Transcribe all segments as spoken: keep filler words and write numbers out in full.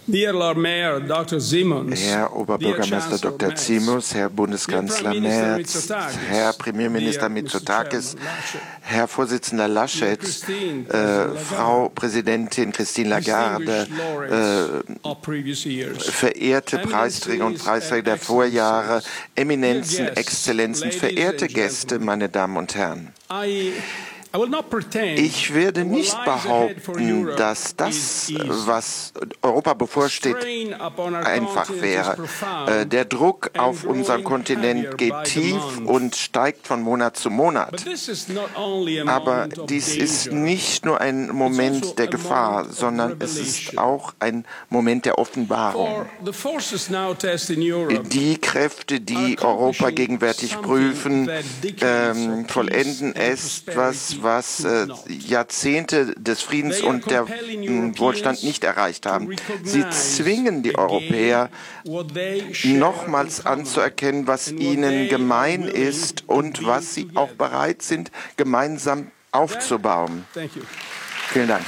Herr Oberbürgermeister Doktor Siemens, Herr Bundeskanzler Merz, Herr Premierminister Mitsotakis, Herr Vorsitzender Laschet, äh, Frau Präsidentin Christine Lagarde, äh, verehrte Preisträger und Preisträger der Vorjahre, Eminenzen, Exzellenzen, verehrte Gäste, meine Damen und Herren. Ich werde nicht behaupten, dass das, was Europa bevorsteht, einfach wäre. Der Druck auf unseren Kontinent geht tief und steigt von Monat zu Monat. Aber dies ist nicht nur ein Moment der Gefahr, sondern es ist auch ein Moment der Offenbarung. Die Kräfte, die Europa gegenwärtig prüfen, ähm, vollenden etwas, was äh, Jahrzehnte des Friedens und der äh, Wohlstand nicht erreicht haben. Sie zwingen die Europäer, nochmals anzuerkennen, was ihnen gemein ist und was sie auch bereit sind, gemeinsam aufzubauen. Vielen Dank.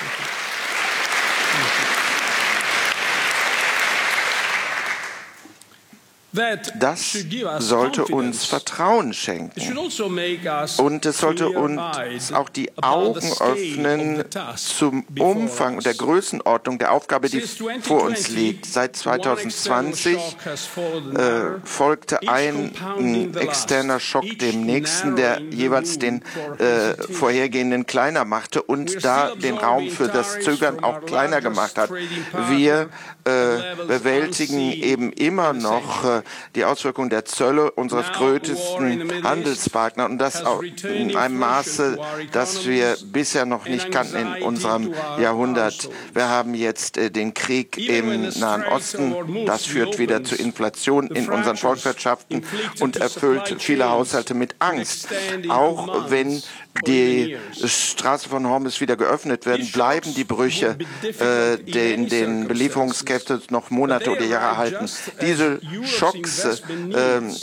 Das sollte uns Vertrauen schenken und es sollte uns auch die Augen öffnen zum Umfang und der Größenordnung der Aufgabe, die vor uns liegt. Seit zweitausendzwanzig äh, folgte ein, ein externer Schock dem nächsten, der jeweils den äh, vorhergehenden kleiner machte und da den Raum für das Zögern auch kleiner gemacht hat. Wir äh, bewältigen eben immer noch äh, die Auswirkungen der Zölle unseres größten Handelspartners und das auch in einem Maße, das wir bisher noch nicht kannten in unserem Jahrhundert. Wir haben jetzt äh, den Krieg im Nahen Osten, das führt wieder zu Inflation in unseren Volkswirtschaften und erfüllt viele Haushalte mit Angst. Auch wenn die Straße von Hormuz wieder geöffnet werden, bleiben die Brüche äh, in den Belieferungskräften noch Monate oder Jahre halten. Diese Schocks äh, äh,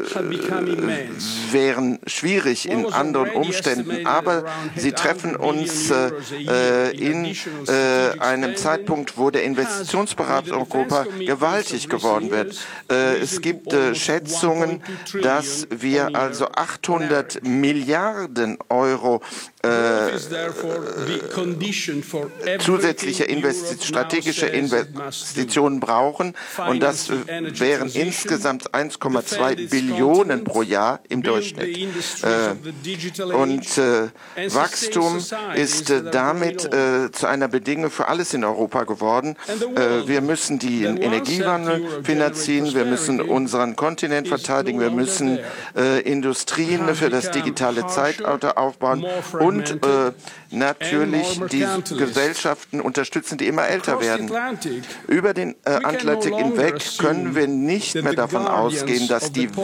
wären schwierig in anderen Umständen, aber sie treffen uns äh, in äh, einem Zeitpunkt, wo der Investitionsbereich in Europa gewaltig geworden wird. Äh, es gibt äh, Schätzungen, dass wir also achthundert Milliarden Euro Euro äh, zusätzliche Investi strategische Investitionen brauchen und das wären insgesamt eins Komma zwei Billionen pro Jahr im Durchschnitt. Äh, und äh, Wachstum ist äh, damit äh, zu einer Bedingung für alles in Europa geworden. Äh, wir müssen den Energiewandel finanzieren, wir müssen unseren Kontinent verteidigen, wir müssen äh, Industrien für das digitale Zeitalter aufbauen und äh, natürlich die Gesellschaften unterstützen, die immer älter werden. Über den äh, Atlantik hinweg können wir nicht mehr davon ausgehen, dass die